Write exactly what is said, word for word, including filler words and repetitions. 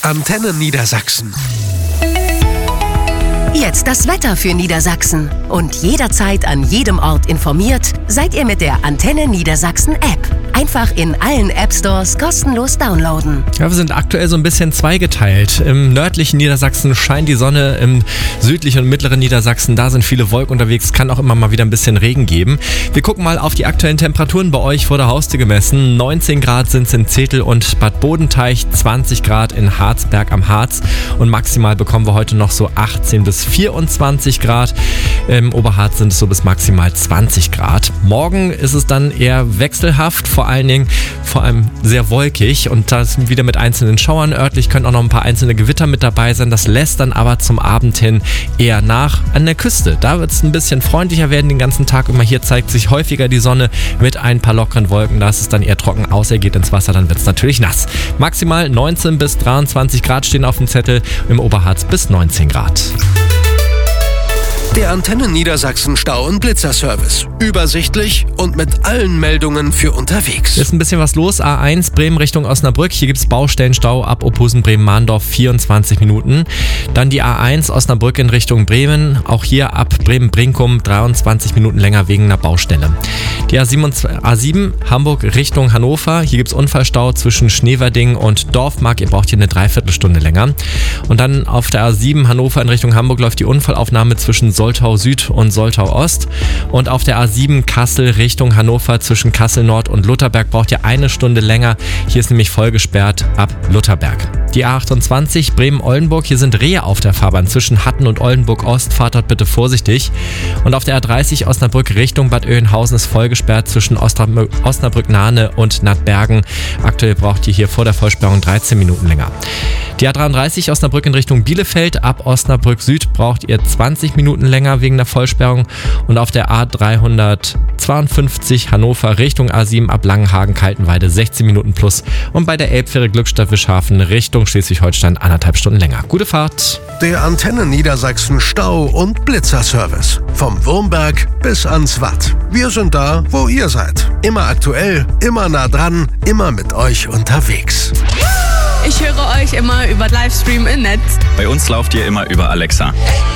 Antenne Niedersachsen. Jetzt das Wetter für Niedersachsen. Und jederzeit an jedem Ort informiert seid ihr mit der Antenne Niedersachsen App. Einfach in allen App-Stores kostenlos downloaden. Ja, wir sind aktuell so ein bisschen zweigeteilt. Im nördlichen Niedersachsen scheint die Sonne, im südlichen und mittleren Niedersachsen, da sind viele Wolken unterwegs, kann auch immer mal wieder ein bisschen Regen geben. Wir gucken mal auf die aktuellen Temperaturen bei euch vor der Haustür gemessen. neunzehn Grad sind es in Zetel und Bad Bodenteich, zwanzig Grad in Harzberg am Harz und maximal bekommen wir heute noch so achtzehn bis vierundzwanzig Grad. Im Oberharz sind es so bis maximal zwanzig Grad. Morgen ist es dann eher wechselhaft, vor allen Dingen vor allem sehr wolkig und das wieder mit einzelnen Schauern örtlich, können auch noch ein paar einzelne Gewitter mit dabei sein. Das lässt dann aber zum Abend hin eher nach an der Küste. Da wird es ein bisschen freundlicher werden den ganzen Tag. Immer hier zeigt sich häufiger die Sonne mit ein paar lockeren Wolken. Da ist es dann eher trocken, außer ihr geht ins Wasser, dann wird es natürlich nass. Maximal neunzehn bis dreiundzwanzig Grad stehen auf dem Zettel, im Oberharz bis neunzehn Grad. Der Antenne Niedersachsen Stau- und Blitzerservice. Übersichtlich und mit allen Meldungen für unterwegs. Ist ein bisschen was los. A eins Bremen Richtung Osnabrück. Hier gibt es Baustellenstau ab Ophusen Bremen-Mahndorf vierundzwanzig Minuten. Dann die A eins Osnabrück in Richtung Bremen. Auch hier ab Bremen-Brinkum dreiundzwanzig Minuten länger wegen einer Baustelle. Die A sieben Hamburg Richtung Hannover. Hier gibt es Unfallstau zwischen Schneverding und Dorfmark. Ihr braucht hier eine Dreiviertelstunde länger. Und dann auf der A sieben Hannover in Richtung Hamburg läuft die Unfallaufnahme zwischen Soltau Süd und Soltau Ost. Und auf der A sieben Kassel Richtung Hannover zwischen Kassel Nord und Lutherberg braucht ihr eine Stunde länger. Hier ist nämlich voll gesperrt ab Lutherberg. Die A achtundzwanzig Bremen-Oldenburg, hier sind Rehe auf der Fahrbahn zwischen Hatten und Oldenburg Ost. Fahrt dort bitte vorsichtig. Und auf der A dreißig Osnabrück Richtung Bad Oeynhausen ist voll gesperrt zwischen Osnabrück-Nahne und Nattbergen. Aktuell braucht ihr hier vor der Vollsperrung dreizehn Minuten länger. Die A dreiunddreißig Osnabrück in Richtung Bielefeld. Ab Osnabrück Süd braucht ihr zwanzig Minuten länger wegen der Vollsperrung. Und auf der A dreihundertzweiundfünfzig Hannover Richtung A sieben ab Langenhagen-Kaltenweide sechzehn Minuten plus. Und bei der Elbfähre Glückstadt-Wischhafen Richtung Schleswig-Holstein anderthalb Stunden länger. Gute Fahrt! Der Antenne Niedersachsen Stau- und Blitzerservice. Vom Wurmberg bis ans Watt. Wir sind da, wo ihr seid. Immer aktuell, immer nah dran, immer mit euch unterwegs. Ich höre euch immer über Livestream im Netz. Bei uns lauft ihr immer über Alexa.